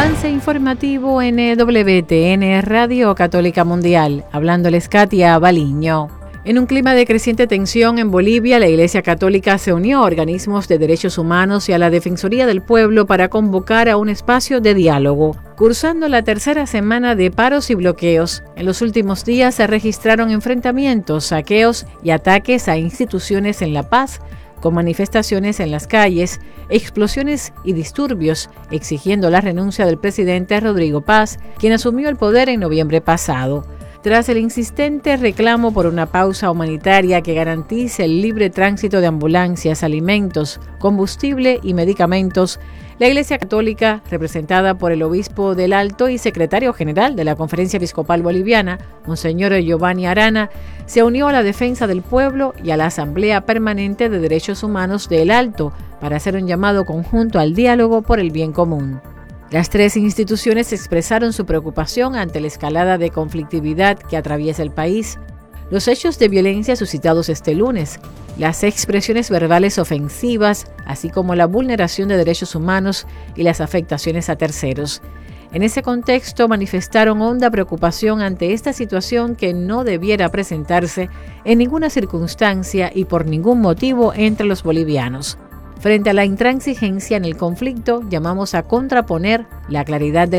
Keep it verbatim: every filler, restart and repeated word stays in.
Avance informativo en W T N Radio Católica Mundial. Hablándoles Katia Baliño. En un clima de creciente tensión en Bolivia, la Iglesia Católica se unió a organismos de derechos humanos y a la Defensoría del Pueblo para convocar a un espacio de diálogo. Cursando la tercera semana de paros y bloqueos, en los últimos días se registraron enfrentamientos, saqueos y ataques a instituciones en La Paz, con manifestaciones en las calles, explosiones y disturbios, exigiendo la renuncia del presidente Rodrigo Paz, quien asumió el poder en noviembre pasado. Tras el insistente reclamo por una pausa humanitaria que garantice el libre tránsito de ambulancias, alimentos, combustible y medicamentos, la Iglesia Católica, representada por el obispo del Alto y secretario general de la Conferencia Episcopal Boliviana, Monseñor Giovanni Arana, se unió a la defensa del pueblo y a la Asamblea Permanente de Derechos Humanos del Alto para hacer un llamado conjunto al diálogo por el bien común. Las tres instituciones expresaron su preocupación ante la escalada de conflictividad que atraviesa el país, los hechos de violencia suscitados este lunes, las expresiones verbales ofensivas, así como la vulneración de derechos humanos y las afectaciones a terceros. En ese contexto manifestaron honda preocupación ante esta situación que no debiera presentarse en ninguna circunstancia y por ningún motivo entre los bolivianos. Frente a la intransigencia en el conflicto, llamamos a contraponer la claridad del